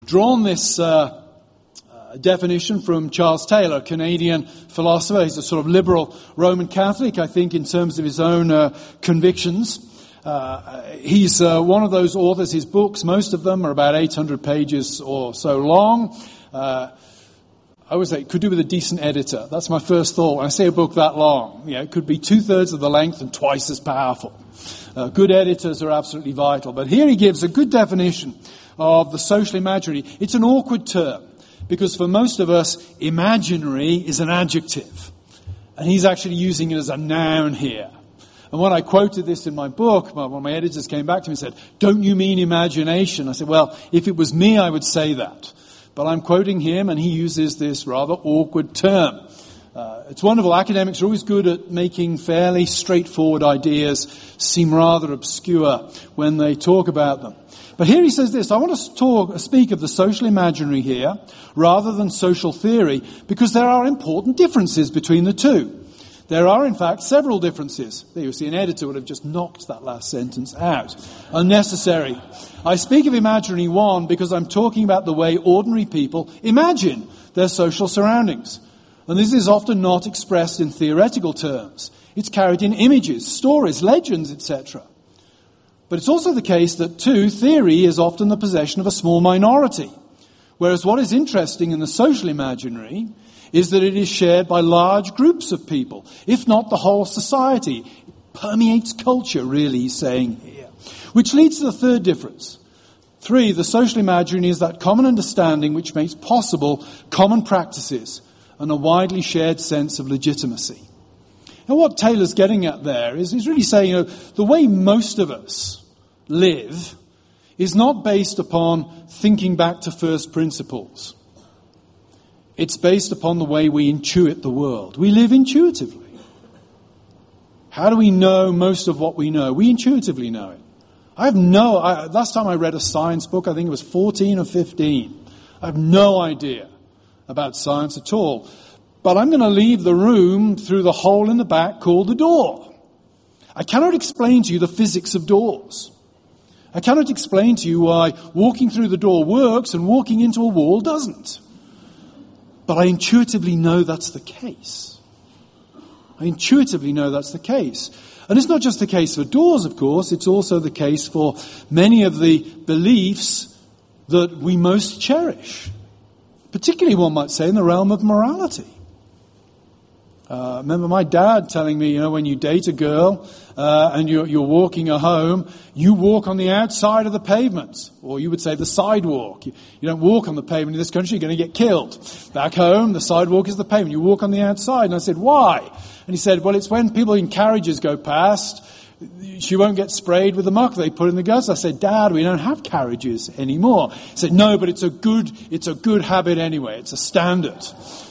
drawn this definition from Charles Taylor, a Canadian philosopher. He's a sort of liberal Roman Catholic, I think, in terms of his own convictions. He's one of those authors. His books, most of them are about 800 pages or so long. I always say it could do with a decent editor. That's my first thought. When I say a book that long, it could be 2/3 of the length and twice as powerful. Good editors are absolutely vital. But here he gives a good definition of the social imaginary. It's an awkward term, because for most of us, imaginary is an adjective. And he's actually using it as a noun here. And when I quoted this in my book, one of my editors came back to me and said, "Don't you mean imagination?" I said, well, if it was me, I would say that. But I'm quoting him, and he uses this rather awkward term. It's wonderful. Academics are always good at making fairly straightforward ideas seem rather obscure when they talk about them. But here he says this: I want to speak of the social imaginary here rather than social theory, because there are important differences between the two. There are, in fact, several differences. There you see, an editor would have just knocked that last sentence out. Unnecessary. I speak of imaginary, one, because I'm talking about the way ordinary people imagine their social surroundings. And this is often not expressed in theoretical terms. It's carried in images, stories, legends, etc. But it's also the case that, two, theory is often the possession of a small minority. Whereas what is interesting in the social imaginary is that it is shared by large groups of people, if not the whole society. It permeates culture, really, he's saying here. Which leads to the third difference. 3, the social imaginary is that common understanding which makes possible common practices and a widely shared sense of legitimacy. And what Taylor's getting at there is he's really saying, the way most of us live is not based upon thinking back to first principles. It's based upon the way we intuit the world. We live intuitively. How do we know most of what we know? We intuitively know it. Last time I read a science book, I think it was 14 or 15. I have no idea about science at all. But I'm going to leave the room through the hole in the back called the door. I cannot explain to you the physics of doors. I cannot explain to you why walking through the door works and walking into a wall doesn't. But I intuitively know that's the case. I intuitively know that's the case. And it's not just the case for doors, of course. It's also the case for many of the beliefs that we most cherish. Particularly, one might say, in the realm of morality. Remember my dad telling me, when you date a girl and you're walking her home, you walk on the outside of the pavement, or you would say the sidewalk. You don't walk on the pavement in this country, you're going to get killed. Back home, the sidewalk is the pavement. You walk on the outside. And I said, why? And he said, well, it's when people in carriages go past, she won't get sprayed with the muck they put in the gutters. I said, Dad, we don't have carriages anymore. He said, no, but it's a good habit anyway. It's a standard.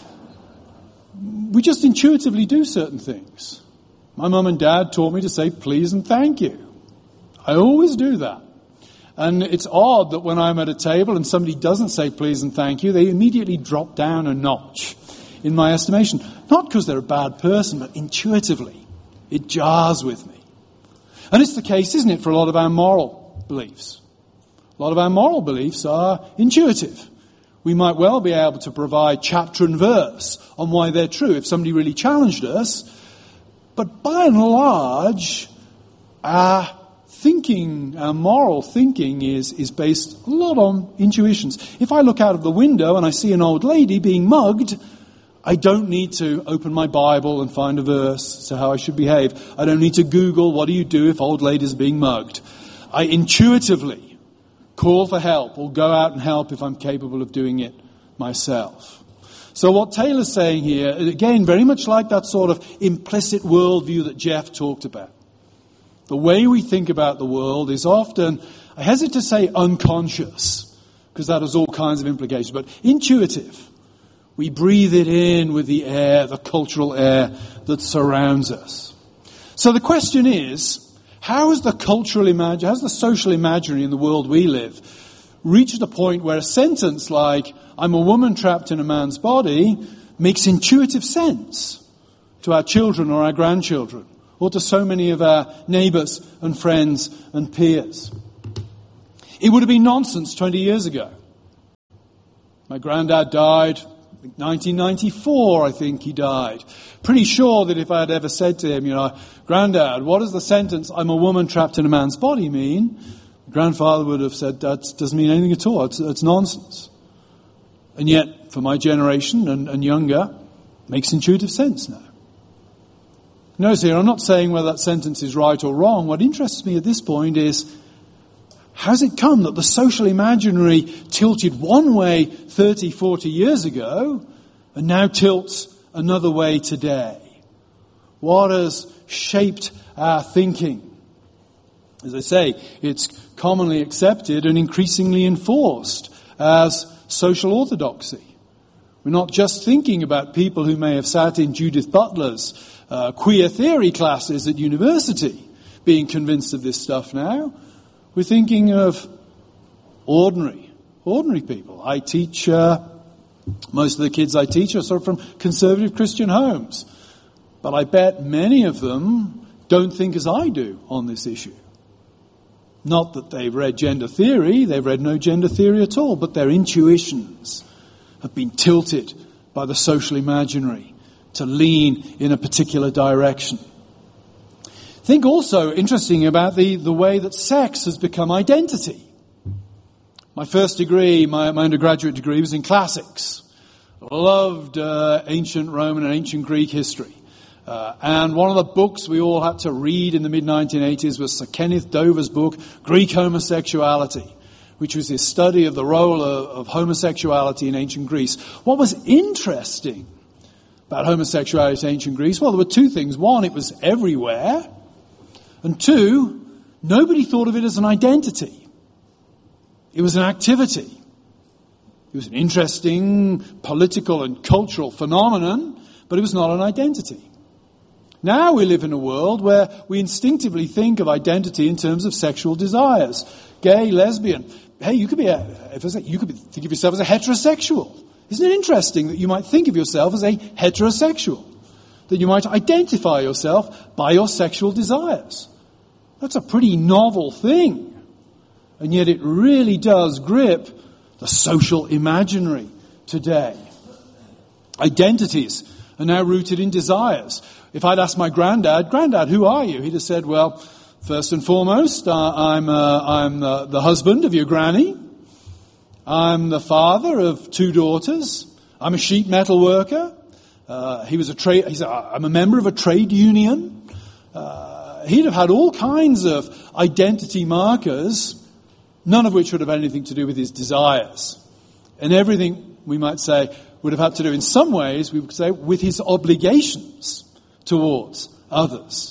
We just intuitively do certain things. My mum and dad taught me to say please and thank you. I always do that. And it's odd that when I'm at a table and somebody doesn't say please and thank you, they immediately drop down a notch in my estimation. Not because they're a bad person, but intuitively. It jars with me. And it's the case, isn't it, for a lot of our moral beliefs. A lot of our moral beliefs are intuitive. We might well be able to provide chapter and verse on why they're true if somebody really challenged us. But by and large, our moral thinking is based a lot on intuitions. If I look out of the window and I see an old lady being mugged, I don't need to open my Bible and find a verse as to how I should behave. I don't need to Google, what do you do if old ladies are being mugged? I intuitively call for help or go out and help if I'm capable of doing it myself. So what Taylor's saying here, again, very much like that sort of implicit worldview that Jeff talked about. The way we think about the world is often, I hesitate to say unconscious, because that has all kinds of implications, but intuitive. We breathe it in with the air, the cultural air that surrounds us. So the question is, how has the social imaginary in the world we live reached a point where a sentence like, I'm a woman trapped in a man's body, makes intuitive sense to our children or our grandchildren, or to so many of our neighbours and friends and peers? It would have been nonsense 20 years ago. My granddad died, 1994, I think he died. Pretty sure that if I had ever said to him, Granddad, what does the sentence, I'm a woman trapped in a man's body mean? Grandfather would have said, that doesn't mean anything at all. It's nonsense. And yet, for my generation and younger, it makes intuitive sense now. Notice here, I'm not saying whether that sentence is right or wrong. What interests me at this point is, how's it come that the social imaginary tilted one way 30, 40 years ago and now tilts another way today? What has shaped our thinking? As I say, it's commonly accepted and increasingly enforced as social orthodoxy. We're not just thinking about people who may have sat in Judith Butler's queer theory classes at university being convinced of this stuff now. We're thinking of ordinary people. I teach, most of the kids I teach are sort of from conservative Christian homes. But I bet many of them don't think as I do on this issue. Not that they've read gender theory, they've read no gender theory at all, but their intuitions have been tilted by the social imaginary to lean in a particular direction. Think also, interesting, about the way that sex has become identity. My first degree, my undergraduate degree, was in classics. Loved ancient Roman and ancient Greek history. And one of the books we all had to read in the mid-1980s was Sir Kenneth Dover's book, Greek Homosexuality, which was his study of the role of homosexuality in ancient Greece. What was interesting about homosexuality in ancient Greece? Well, there were two things. One, it was everywhere. And two, nobody thought of it as an identity. It was an activity. It was an interesting political and cultural phenomenon, but it was not an identity. Now we live in a world where we instinctively think of identity in terms of sexual desires. Gay, lesbian. Hey, you could think of yourself as a heterosexual. Isn't it interesting that you might think of yourself as a heterosexual? That you might identify yourself by your sexual desires. That's a pretty novel thing. And yet it really does grip the social imaginary today. Identities are now rooted in desires. If I'd asked my Granddad, who are you? He'd have said, well, first and foremost, I'm the husband of your granny. I'm the father of 2 daughters. I'm a sheet metal worker. I'm a member of a trade union. He'd have had all kinds of identity markers, none of which would have had anything to do with his desires. And everything, we might say, would have had to do in some ways, we would say, with his obligations towards others.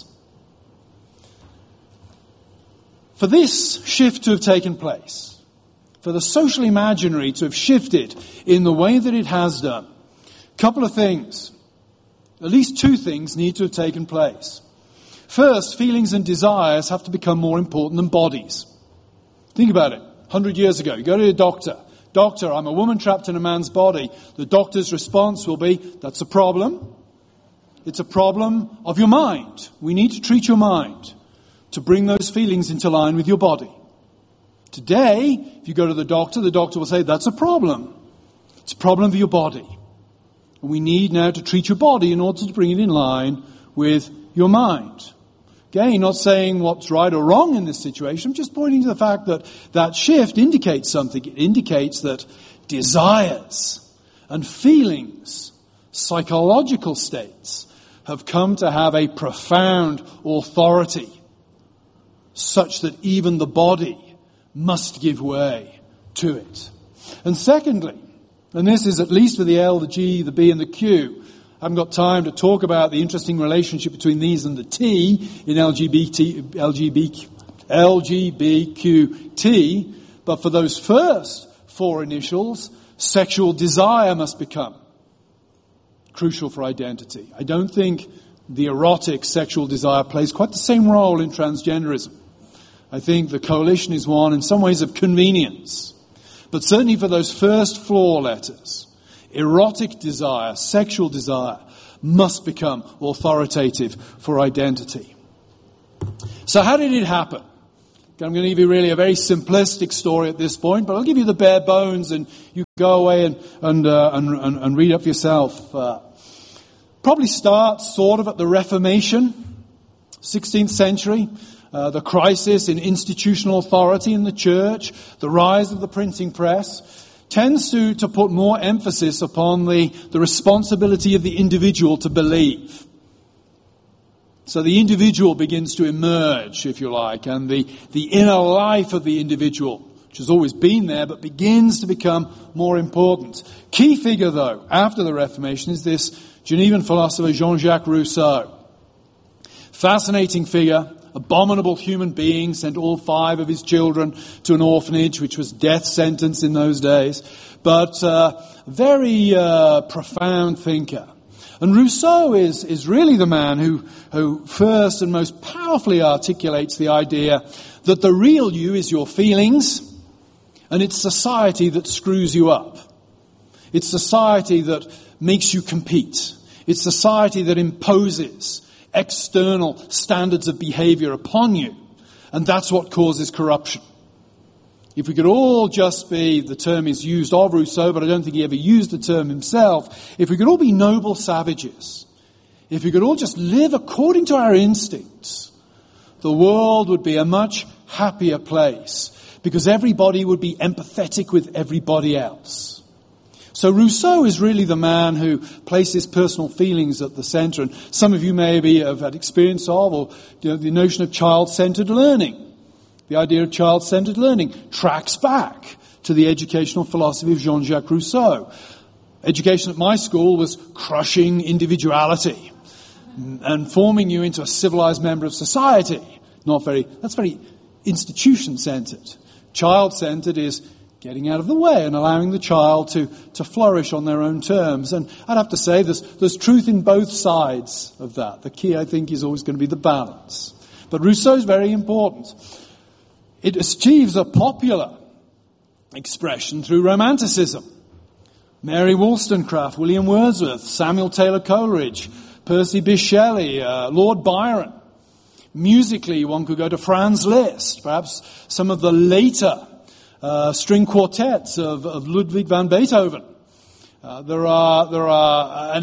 For this shift to have taken place, for the social imaginary to have shifted in the way that it has done, a couple of things, at least 2 things need to have taken place. First, feelings and desires have to become more important than bodies. Think about it. 100 years ago, you go to a doctor. Doctor, I'm a woman trapped in a man's body. The doctor's response will be, that's a problem. It's a problem of your mind. We need to treat your mind to bring those feelings into line with your body. Today, if you go to the doctor will say, that's a problem. It's a problem of your body. And we need now to treat your body in order to bring it in line with your mind. Again, not saying what's right or wrong in this situation, I'm just pointing to the fact that that shift indicates something. It indicates that desires and feelings, psychological states, have come to have a profound authority, such that even the body must give way to it. And secondly, and this is at least for the L, the G, the B and the Q, I haven't got time to talk about the interesting relationship between these and the T in LGBTQT, but for those first 4 initials, sexual desire must become crucial for identity. I don't think the erotic sexual desire plays quite the same role in transgenderism. I think the coalition is one in some ways of convenience. But certainly for those first 4 letters, erotic desire, sexual desire, must become authoritative for identity. So how did it happen? I'm going to give you really a very simplistic story at this point, but I'll give you the bare bones, and you go away and read up for yourself. Probably starts sort of at the Reformation, 16th century, the crisis in institutional authority in the church, the rise of the printing press, tends to put more emphasis upon the responsibility of the individual to believe. So the individual begins to emerge, if you like, and the inner life of the individual, which has always been there, but begins to become more important. Key figure, though, after the Reformation is this Genevan philosopher Jean-Jacques Rousseau. Fascinating figure, abominable human being, sent all 5 of his children to an orphanage, which was death sentence in those days, but very profound thinker. And Rousseau is really the man who first and most powerfully articulates the idea that the real you is your feelings, and it's society that screws you up. It's society that makes you compete. It's society that imposes external standards of behavior upon you, and that's what causes corruption. If we could all just be, the term is used of Rousseau, but I don't think he ever used the term himself, if we could all be noble savages, if we could all just live according to our instincts, the world would be a much happier place, because everybody would be empathetic with everybody else. So Rousseau is really the man who places personal feelings at the center, and some of you maybe have had experience of, or the notion of child-centered learning. The idea of child-centered learning tracks back to the educational philosophy of Jean-Jacques Rousseau. Education at my school was crushing individuality and forming you into a civilized member of society. That's very institution-centered. Child-centered is getting out of the way and allowing the child to flourish on their own terms. And I'd have to say there's truth in both sides of that. The key, I think, is always going to be the balance. But Rousseau's very important. It achieves a popular expression through Romanticism. Mary Wollstonecraft, William Wordsworth, Samuel Taylor Coleridge, Percy Bysshe Shelley, Lord Byron. Musically, one could go to Franz Liszt, perhaps some of the later string quartets of Ludwig van Beethoven. There is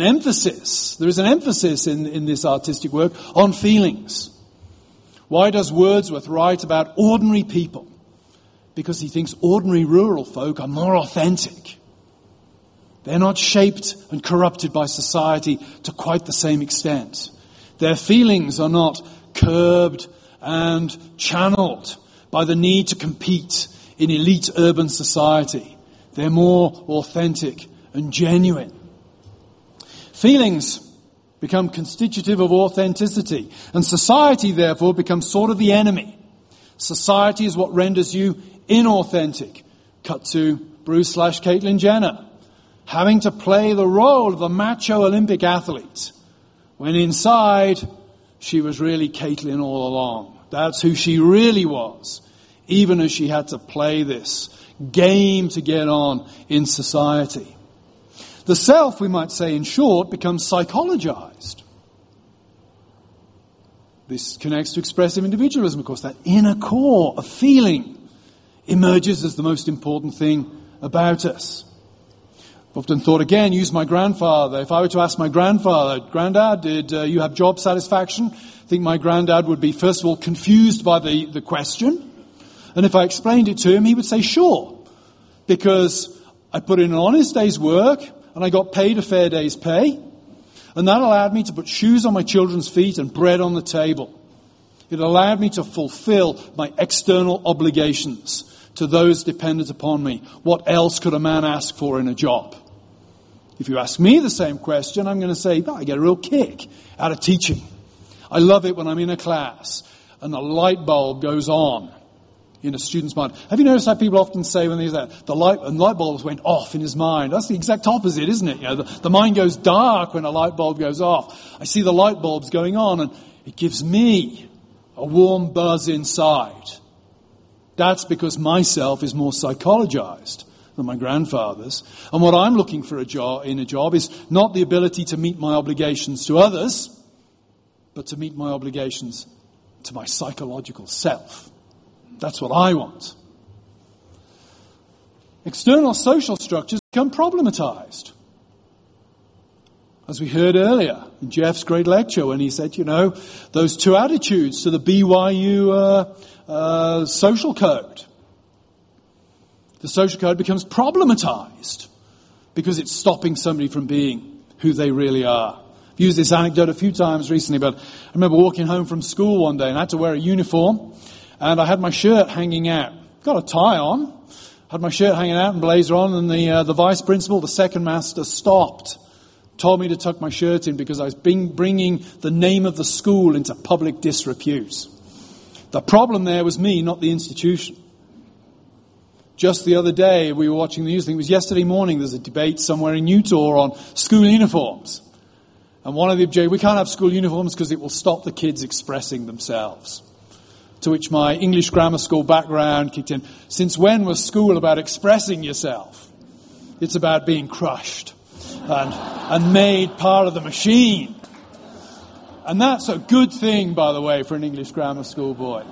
an emphasis in this artistic work on feelings. Why does Wordsworth write about ordinary people? Because he thinks ordinary rural folk are more authentic. They're not shaped and corrupted by society to quite the same extent. Their feelings are not curbed and channeled by the need to compete in elite urban society. They're more authentic and genuine. Feelings become constitutive of authenticity, and society therefore becomes sort of the enemy. Society is what renders you inauthentic. Cut to Bruce/Caitlyn Jenner, having to play the role of the macho Olympic athlete, when inside she was really Caitlyn all along. That's who she really was, even as she had to play this game to get on in society. The self, we might say in short, becomes psychologized. This connects to expressive individualism, of course. That inner core of feeling emerges as the most important thing about us. I've often thought, again, use my grandfather. If I were to ask my grandfather, Granddad, did you have job satisfaction? I think my granddad would be, first of all, confused by the question. And if I explained it to him, he would say, sure. Because I put in an honest day's work, and I got paid a fair day's pay. And that allowed me to put shoes on my children's feet and bread on the table. It allowed me to fulfill my external obligations to those dependent upon me. What else could a man ask for in a job? If you ask me the same question, I'm going to say, I get a real kick out of teaching. I love it when I'm in a class and the light bulb goes on in a student's mind. Have you noticed how people often say when they say that, the light bulbs went off in his mind? That's the exact opposite, isn't it? The mind goes dark when a light bulb goes off. I see the light bulbs going on and it gives me a warm buzz inside. That's because myself is more psychologized than my grandfather's. And what I'm looking for in a job is not the ability to meet my obligations to others, but to meet my obligations to my psychological self. That's what I want. External social structures become problematized. As we heard earlier in Jeff's great lecture when he said, those two attitudes to the BYU social code. The social code becomes problematized because it's stopping somebody from being who they really are. I've used this anecdote a few times recently, but I remember walking home from school one day and I had to wear a uniform and I had my shirt hanging out. Got a tie on, had my shirt hanging out and blazer on, and the vice principal, the second master, stopped. Told me to tuck my shirt in because I was bringing the name of the school into public disrepute. The problem there was me, not the institution. Just the other day, we were watching the news. I think it was yesterday morning, there's a debate somewhere in Utah on school uniforms. And one of the objections, we can't have school uniforms because it will stop the kids expressing themselves. To which my English grammar school background kicked in. Since when was school about expressing yourself? It's about being crushed and made part of the machine. And that's a good thing, by the way, for an English grammar school boy.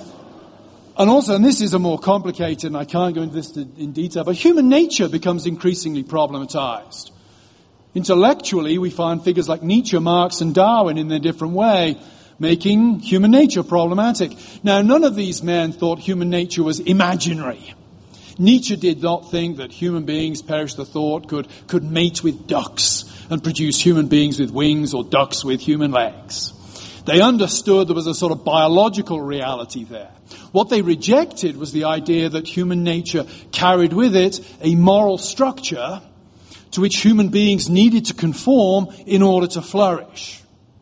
And also, and this is a more complicated, and I can't go into this in detail, but human nature becomes increasingly problematized. Intellectually, we find figures like Nietzsche, Marx, and Darwin in their different way, making human nature problematic. Now, none of these men thought human nature was imaginary. Nietzsche did not think that human beings, perish the thought, could mate with ducks and produce human beings with wings or ducks with human legs. They understood there was a sort of biological reality there. What they rejected was the idea that human nature carried with it a moral structure to which human beings needed to conform in order to flourish.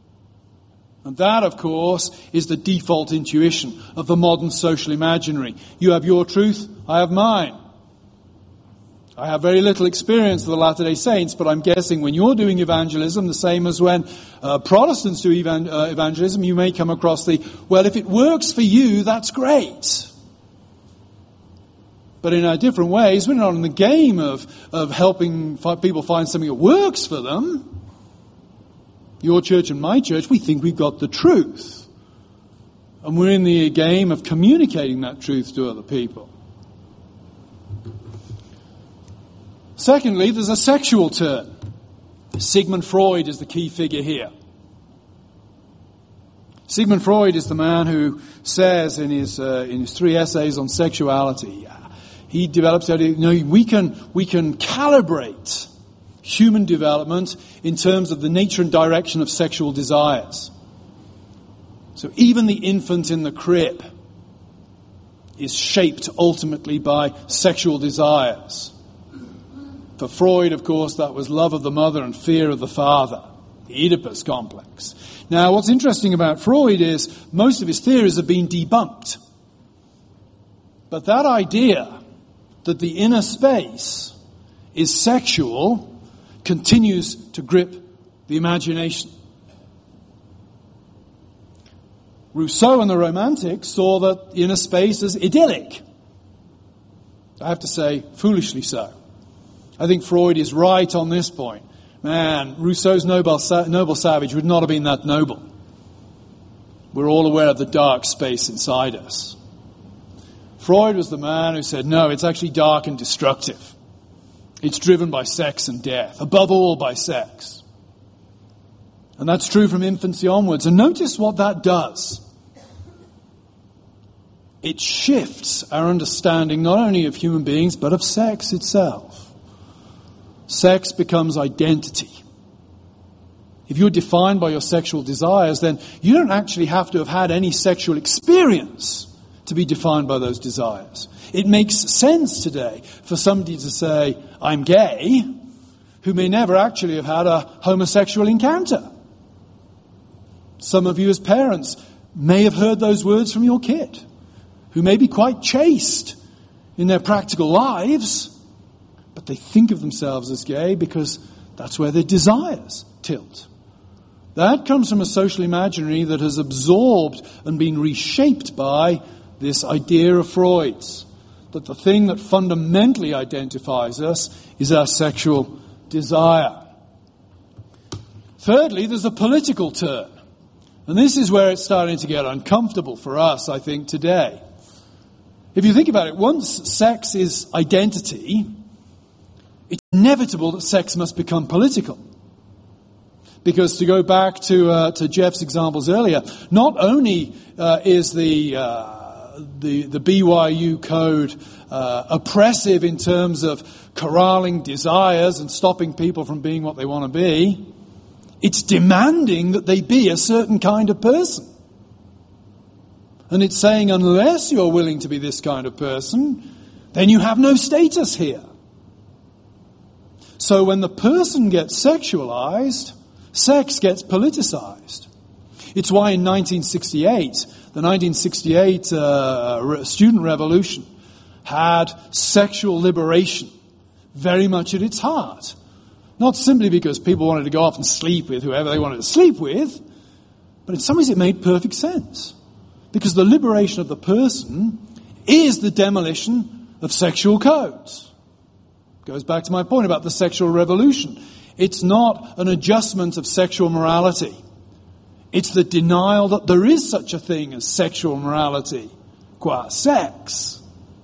And that, of course, is the default intuition of the modern social imaginary. You have your truth, I have mine. I have very little experience of the Latter-day Saints, but I'm guessing when you're doing evangelism, the same as when Protestants do evangelism, you may come across well, if it works for you, that's great. But in our different ways, we're not in the game of helping people find something that works for them. Your church and my church, we think we've got the truth. And we're in the game of communicating that truth to other people. Secondly, there's a sexual turn. Sigmund Freud is the key figure here. Sigmund Freud is the man who says in his 3 essays on sexuality, he develops the idea, we can calibrate human development in terms of the nature and direction of sexual desires. So even the infant in the crib is shaped ultimately by sexual desires. For Freud, of course, that was love of the mother and fear of the father, the Oedipus complex. Now, what's interesting about Freud is most of his theories have been debunked. But that idea that the inner space is sexual continues to grip the imagination. Rousseau and the Romantics saw that the inner space as idyllic. I have to say, foolishly so. I think Freud is right on this point. Man, Rousseau's noble savage would not have been that noble. We're all aware of the dark space inside us. Freud was the man who said, no, it's actually dark and destructive. It's driven by sex and death, above all by sex. And that's true from infancy onwards. And notice what that does. It shifts our understanding not only of human beings, but of sex itself. Sex becomes identity. If you're defined by your sexual desires, then you don't actually have to have had any sexual experience to be defined by those desires. It makes sense today for somebody to say, I'm gay, who may never actually have had a homosexual encounter. Some of you as parents may have heard those words from your kid, who may be quite chaste in their practical lives, but they think of themselves as gay because that's where their desires tilt. That comes from a social imaginary that has absorbed and been reshaped by this idea of Freud's, that the thing that fundamentally identifies us is our sexual desire. Thirdly, there's a political turn. And this is where it's starting to get uncomfortable for us, I think, today. If you think about it, once sex is identity, it's inevitable that sex must become political. Because to go back to Jeff's examples earlier, not only is the BYU code oppressive in terms of corralling desires and stopping people from being what they want to be, it's demanding that they be a certain kind of person. And it's saying, unless you're willing to be this kind of person, then you have no status here. So when the person gets sexualized, sex gets politicized. It's why in 1968, the 1968 student revolution had sexual liberation very much at its heart. Not simply because people wanted to go off and sleep with whoever they wanted to sleep with, but in some ways it made perfect sense. Because the liberation of the person is the demolition of sexual codes. Goes back to my point about the sexual revolution. It's not an adjustment of sexual morality. It's the denial that there is such a thing as sexual morality, qua sex.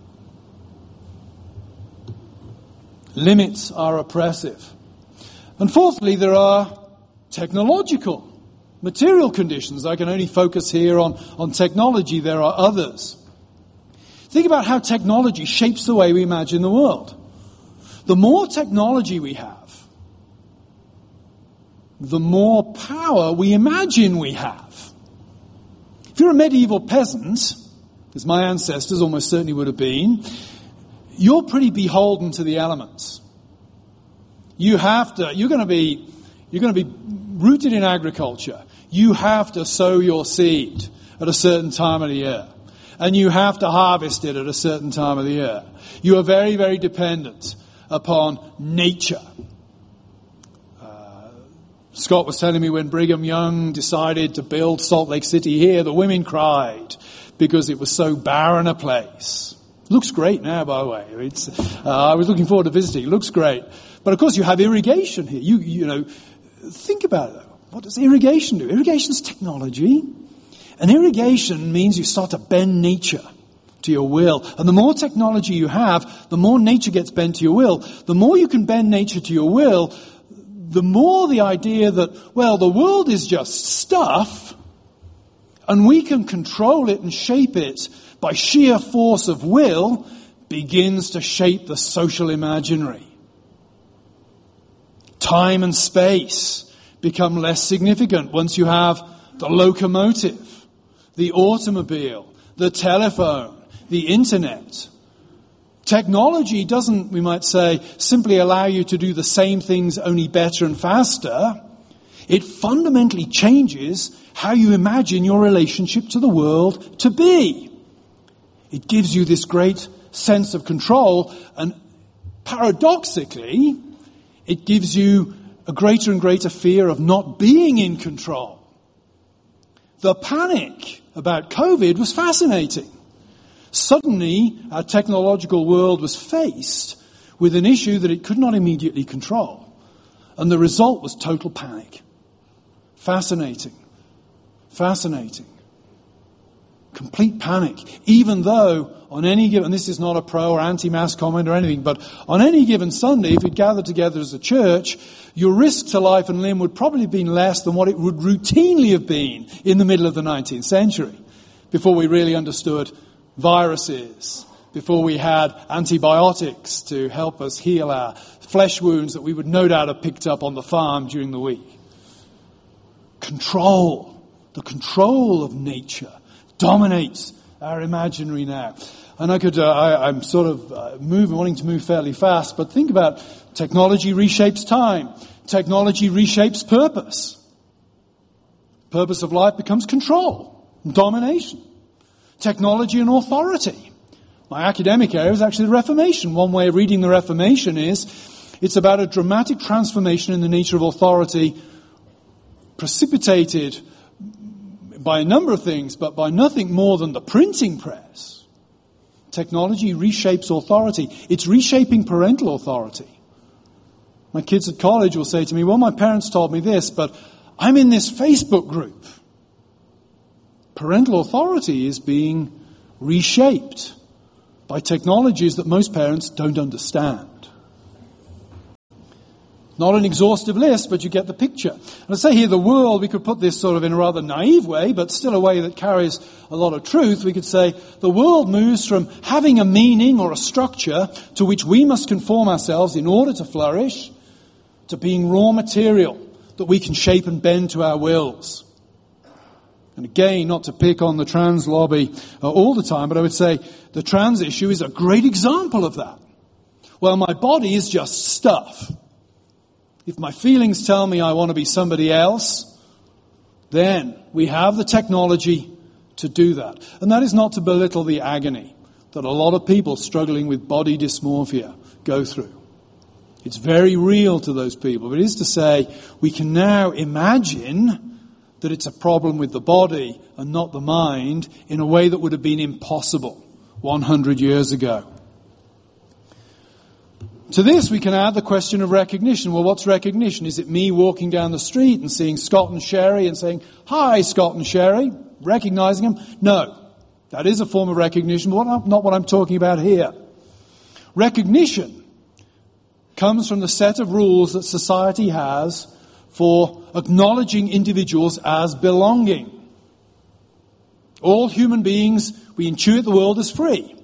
Limits are oppressive. And fourthly, there are technological, material conditions. I can only focus here on technology. There are others. Think about how technology shapes the way we imagine the world. The more technology we have, the more power we imagine we have. If you're a medieval peasant, as my ancestors almost certainly would have been, you're pretty beholden to the elements. You're going to be rooted in agriculture. You have to sow your seed at a certain time of the year. And you have to harvest it at a certain time of the year. You are very, very dependent upon nature. Scott was telling me when Brigham Young decided to build Salt Lake City here, the women cried because it was so barren a place. Looks great now, by the way. I was looking forward to visiting. It looks great. But of course you have irrigation here. You know, think about it though. What does irrigation do? Irrigation's technology. And irrigation means you start to bend nature to your will. And the more technology you have, the more nature gets bent to your will. The more you can bend nature to your will, the more the idea that, well, the world is just stuff, and we can control it and shape it by sheer force of will, begins to shape the social imaginary. Time and space become less significant once you have the locomotive, the automobile, the telephone, the internet. Technology doesn't, we might say, simply allow you to do the same things only better and faster. It fundamentally changes how you imagine your relationship to the world to be. It gives you this great sense of control, and paradoxically, it gives you a greater and greater fear of not being in control. The panic about COVID was fascinating. Suddenly, our technological world was faced with an issue that it could not immediately control. And the result was total panic. Fascinating. Fascinating. Complete panic. Even though on any given, and this is not a pro or anti-mask comment or anything, but on any given Sunday, if you'd gathered together as a church, your risk to life and limb would probably have been less than what it would routinely have been in the middle of the 19th century, before we really understood viruses, before we had antibiotics to help us heal our flesh wounds that we would no doubt have picked up on the farm during the week. Control, the control of nature dominates our imaginary now. And I'm sort of wanting to move fairly fast, but think about technology reshapes time. Technology reshapes purpose. Purpose of life becomes control, domination. Technology and authority. My academic area is actually the Reformation. One way of reading the Reformation is it's about a dramatic transformation in the nature of authority, precipitated by a number of things, but by nothing more than the printing press. Technology reshapes authority. It's reshaping parental authority. My kids at college will say to me, well, my parents told me this, but I'm in this Facebook group. Parental authority is being reshaped. by technologies that most parents don't understand. Not an exhaustive list, but you get the picture. And I say here the world, we could put this sort of in a rather naive way, but still a way that carries a lot of truth. We could say the world moves from having a meaning or a structure to which we must conform ourselves in order to flourish, to being raw material that we can shape and bend to our wills. And again, not to pick on the trans lobby all the time, but I would say the trans issue is a great example of that. Well, my body is just stuff. If my feelings tell me I want to be somebody else, then we have the technology to do that. And that is not to belittle the agony that a lot of people struggling with body dysmorphia go through. It's very real to those people. But it is to say, we can now imagine that it's a problem with the body and not the mind in a way that would have been impossible 100 years ago. To this, we can add the question of recognition. Well, what's recognition? Is it me walking down the street and seeing Scott and Sherry and saying, "Hi, Scott and Sherry," recognizing them? No. That is a form of recognition, but not what I'm talking about here. Recognition comes from the set of rules that society has for acknowledging individuals as belonging. All human beings, we intuit the world as free.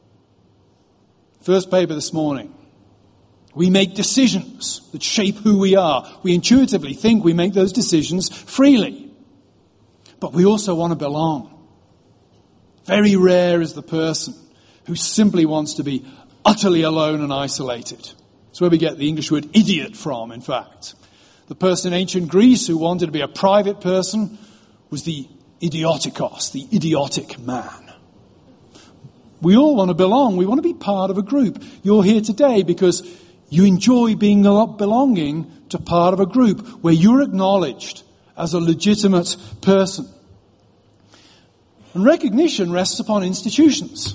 First paper this morning. We make decisions that shape who we are. We intuitively think we make those decisions freely. But we also want to belong. Very rare is the person who simply wants to be utterly alone and isolated. That's where we get the English word idiot from, in fact. The person in ancient Greece who wanted to be a private person was the idiotikos, the idiotic man. We all want to belong. We want to be part of a group. You're here today because you enjoy being belonging to part of a group where you're acknowledged as a legitimate person. And recognition rests upon institutions.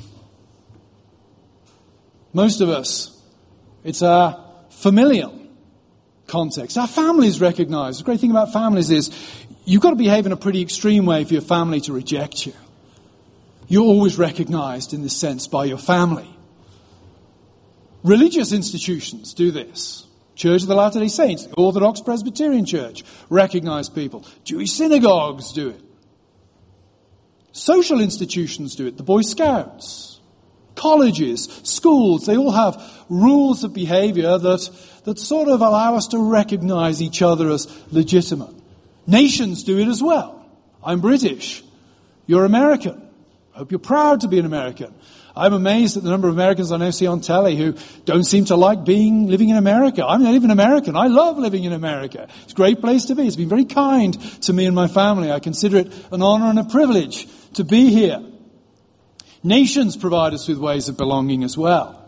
Most of us, it's our familial context. Our families recognize. The great thing about families is you've got to behave in a pretty extreme way for your family to reject you. You're always recognized in this sense by your family. Religious institutions do this. Church of the Latter-day Saints, the Orthodox Presbyterian Church, recognize people. Jewish synagogues do it. Social institutions do it. The Boy Scouts, colleges, schools, they all have rules of behavior that sort of allow us to recognize each other as legitimate. Nations do it as well. I'm British. You're American. I hope you're proud to be an American. I'm amazed at the number of Americans I now see on telly who don't seem to like living in America. I'm not even American. I love living in America. It's a great place to be. It's been very kind to me and my family. I consider it an honor and a privilege to be here. Nations provide us with ways of belonging as well.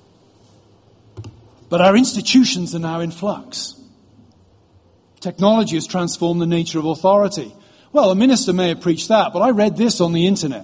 But our institutions are now in flux. Technology has transformed the nature of authority. Well, a minister may have preached that, but I read this on the internet.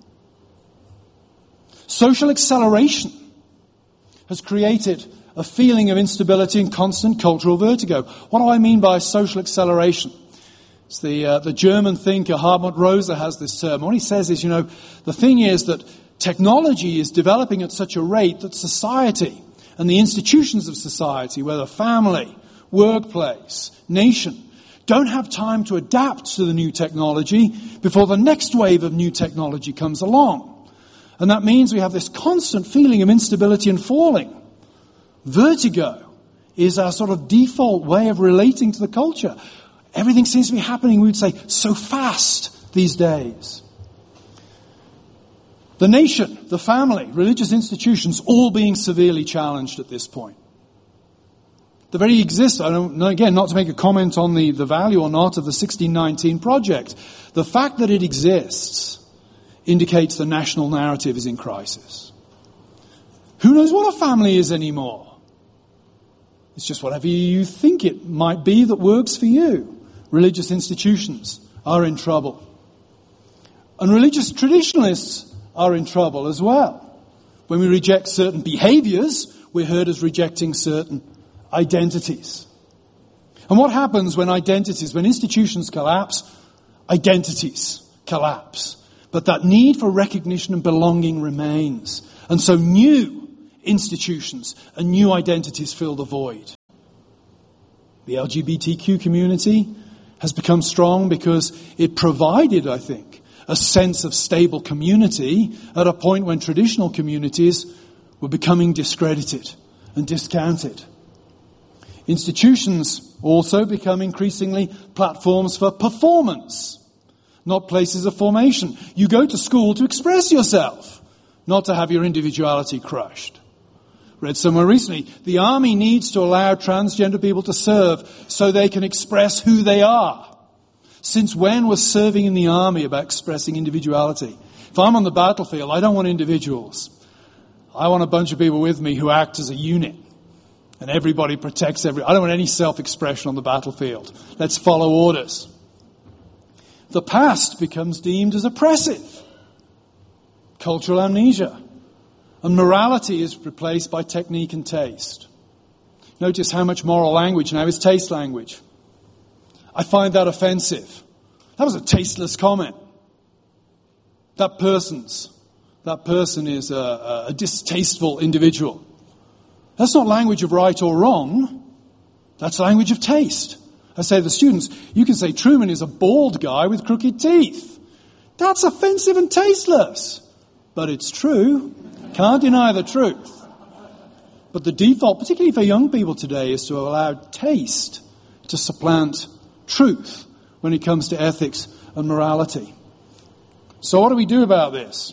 Social acceleration has created a feeling of instability and constant cultural vertigo. What do I mean by social acceleration? It's the German thinker Hartmut Rosa has this term. What he says is, the thing is that technology is developing at such a rate that society and the institutions of society, whether family, workplace, nation, don't have time to adapt to the new technology before the next wave of new technology comes along. And that means we have this constant feeling of instability and falling. Vertigo is our sort of default way of relating to the culture. Everything seems to be happening, we would say, so fast these days. The nation, the family, religious institutions, all being severely challenged at this point. The very existence, again, not to make a comment on the value or not of the 1619 project, the fact that it exists indicates the national narrative is in crisis. Who knows what a family is anymore? It's just whatever you think it might be that works for you. Religious institutions are in trouble. And religious traditionalists are in trouble as well. When we reject certain behaviors, we're heard as rejecting certain identities. And what happens when institutions collapse? Identities collapse. But that need for recognition and belonging remains. And so new institutions and new identities fill the void. The LGBTQ community has become strong because it provided, I think, a sense of stable community at a point when traditional communities were becoming discredited and discounted. Institutions also become increasingly platforms for performance, not places of formation. You go to school to express yourself, not to have your individuality crushed. Read somewhere recently, the army needs to allow transgender people to serve so they can express who they are. Since when was serving in the army about expressing individuality? If I'm on the battlefield, I don't want individuals. I want a bunch of people with me who act as a unit. And everybody protects I don't want any self-expression on the battlefield. Let's follow orders. The past becomes deemed as oppressive. Cultural amnesia. And morality is replaced by technique and taste. Notice how much moral language now is taste language. I find that offensive. That was a tasteless comment. That person is a distasteful individual. That's not language of right or wrong. That's language of taste. I say to the students, you can say Truman is a bald guy with crooked teeth. That's offensive and tasteless. But it's true. Can't deny the truth. But the default, particularly for young people today, is to allow taste to supplant truth when it comes to ethics and morality. So what do we do about this?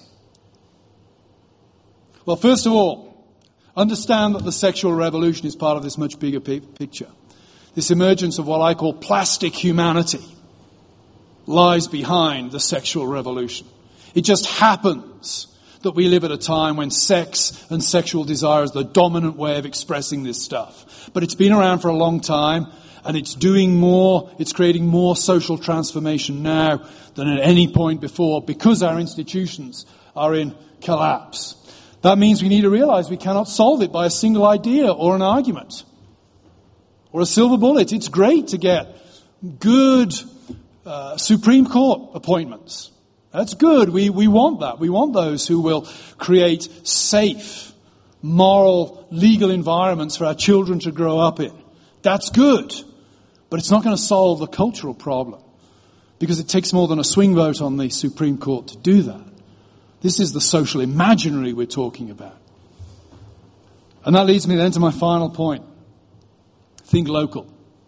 Well, first of all, understand that the sexual revolution is part of this much bigger picture. This emergence of what I call plastic humanity lies behind the sexual revolution. It just happens that we live at a time when sex and sexual desire is the dominant way of expressing this stuff. But it's been around for a long time, and it's creating more social transformation now than at any point before because our institutions are in collapse. That means we need to realize we cannot solve it by a single idea or an argument or a silver bullet. It's great to get good Supreme Court appointments. That's good. We want that. We want those who will create safe, moral, legal environments for our children to grow up in. That's good. But it's not going to solve the cultural problem because it takes more than a swing vote on the Supreme Court to do that. This is the social imaginary we're talking about. And that leads me then to my final point. Think local.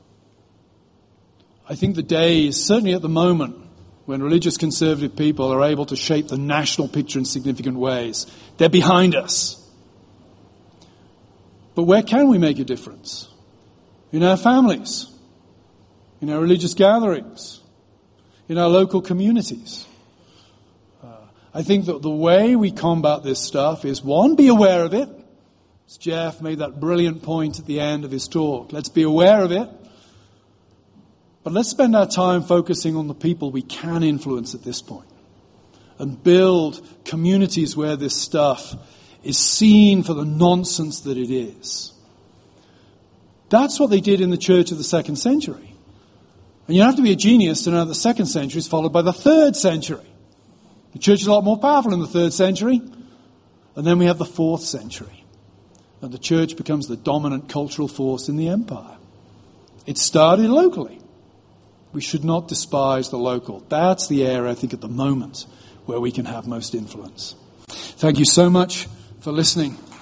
I think the day is certainly at the moment when religious conservative people are able to shape the national picture in significant ways. They're behind us. But where can we make a difference? In our families, in our religious gatherings, in our local communities. I think that the way we combat this stuff is, one, be aware of it. As Jeff made that brilliant point at the end of his talk. Let's be aware of it. But let's spend our time focusing on the people we can influence at this point. And build communities where this stuff is seen for the nonsense that it is. That's what they did in the church of the 2nd century. And you don't have to be a genius to know that the 2nd century is followed by the 3rd century. The church is a lot more powerful in the 3rd century. And then we have the 4th century. And the church becomes the dominant cultural force in the empire. It started locally. We should not despise the local. That's the area, I think, at the moment where we can have most influence. Thank you so much for listening.